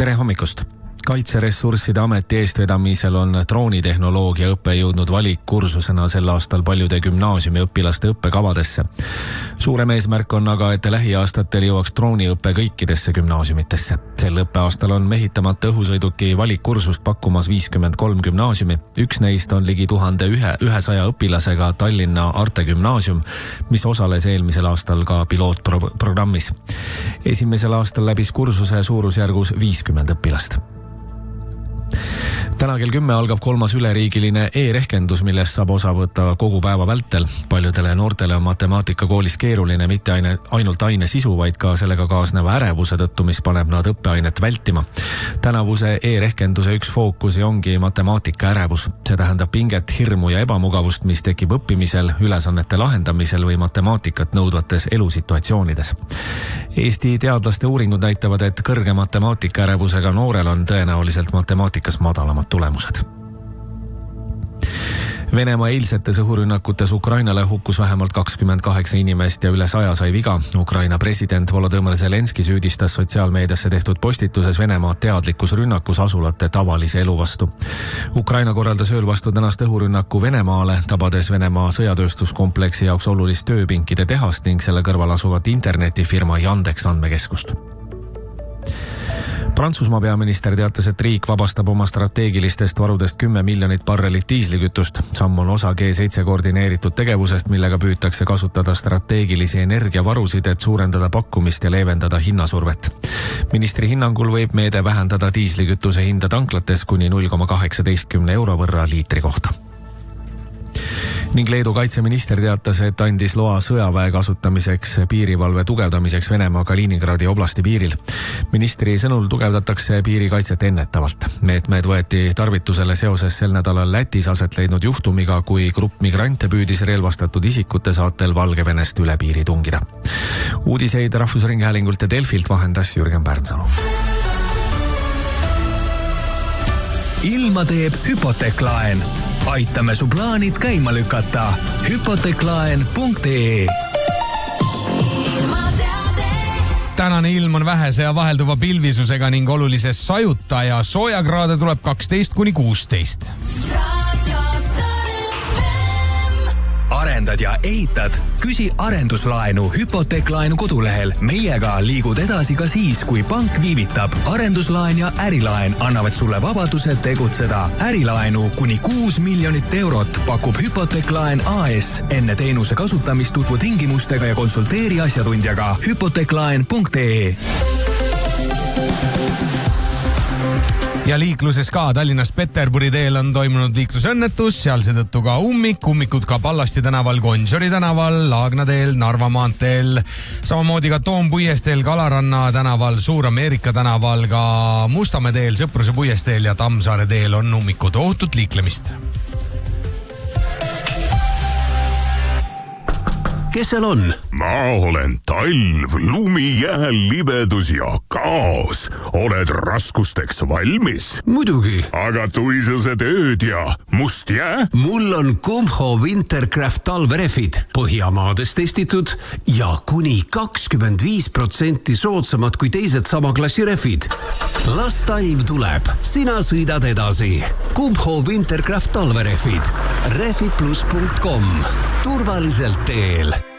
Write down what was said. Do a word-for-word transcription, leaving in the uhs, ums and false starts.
Tere hommikust! Kaitseressursside ameti eestvedamisel on droonitehnoloogia õpe jõudnud valikkursusena sel aastal paljude gümnaasiumi õpilaste õppekavadesse. Suurem eesmärk on aga, et lähiaastatel jõuaks drooniõppe kõikidesse gümnaasiumitesse. Sel õppeaastal on mehitamata õhusõiduki valikkursust pakkumas viiskümmend kolm gümnaasiumi. Üks neist on ligi tuhande ühesaja õpilasega Tallinna Arte gümnaasium, mis osales eelmisel aastal ka pilootprogrammis. Esimesel aastal läbis kursuse suurusjärgus viiskümmend õpilast. Täna kell kümme algab kolmas üleriigiline e-rehkendus, millest saab osa võtta kogu päeva vältel. Paljudele noortele on matemaatika koolis keeruline mitte aine, ainult aine sisu, vaid ka sellega kaasneva ärevuse tõttu, mis paneb nad õppeainet vältima. Tänavuse e-rehkenduse üks fookusi ongi matemaatika ärevus. See tähendab pinget, hirmu ja ebamugavust, mis tekib õppimisel, ülesannete lahendamisel või matemaatikat nõudvates elusituatsioonides. Eesti teadlaste uuringud näitavad, et kõrge matemaatika ärevusega noorel on tõenäoliselt matemaatikas madalamad tulemused. Venemaa eilsetes õhurünnakutes Ukrainale hukkus vähemalt kakskümmend kaheksa inimest ja üle saja sai viga. Ukraina president Volodõmõr Zelenski süüdistas sotsiaalmeediasse tehtud postituses Venemaa teadlikkus rünnakus asulate tavalise elu vastu. Ukraina korraldas ööl vastu tänast õhurünnaku Venemaale, tabades Venemaa sõjatööstuskompleksi jaoks olulist tööpinkide tehast ning selle kõrval asuvat internetifirma Yandex andmekeskust. Prantsusmaa peaminister teatas, et riik vabastab oma strateegilistest varudest kümme miljonit barrelit diislikütust. Samm on osa G seitse koordineeritud tegevusest, millega püütakse kasutada strateegilisi energiavarusid, et suurendada pakkumist ja leevendada hinnasurvet. Ministri hinnangul võib meede vähendada diislikütuse hinda tanklates kuni null koma kaheksateist euro võrra liitri kohta. Ning Leedu kaitseminister teatas, et andis loa sõjaväe kasutamiseks piirivalve tugevdamiseks Venemaa Kaliningradi oblasti piiril. Ministri sõnul tugevdatakse piirikaitset ennetavalt. Meetmed võeti tarvitusele seoses sel nädalal Lätis aset leidnud juhtumiga, kui grupp migrante püüdis relvastatud isikute saatel Valgevenest üle piiri tungida. Uudiseid Rahvusringhäälingult ja Delfilt vahendas Jürgen Pärnsalu. Ilma teeb hüpoteeklaen. Aitame su plaanid käima lükata. hüpoteeklaen punkt ee. Tänane ilm on vähese ja vahelduva pilvisusega ning olulises sajuta ja soojakraade tuleb kaksteist kuni kuusteist. Arendad ja ehitad? Küsi arenduslaenu hüpoteeklaenu kodulehel. Meiega liigud edasi ka siis, kui pank viivitab. Arenduslaen ja ärilaen annavad sulle vabaduse tegutseda. Ärilaenu kuni kuus miljonit eurot pakub hüpoteeklaen A S. Enne teenuse kasutamist tutvu tingimustega ja konsulteeri asjatundjaga. hüpoteeklaen punkt ee. Ja liikluses ka Tallinnast Peterburi teel on toimunud liiklusõnnetus, seal seetõttu ka ummik, ummikud ka Pallasti tänaval, Gonsiori tänaval, Laagna teel, Narva maanteel, samamoodi ka Toompuiesteel, Kalaranna tänaval, Suur-Ameerika tänaval, ka Mustamäe teel, Sõpruse puiesteel ja Tammsaare teel on ummikud. Ohtut liiklemist. Kes seal on? Ma olen talv, lumi, jääl, libedus ja kaos. Oled raskusteks valmis? Muidugi. Aga tuisused ööd ja must jää? Mul on Kumho Wintercraft talverefid. Põhjamaades testitud ja kuni kakskümmend viis protsenti soodsamad kui teised sama klassi refid. Las talv tuleb. Sina sõidad edasi. Kumho Wintercraft talverefid. refid plus punkt com. Turvaliselt teel.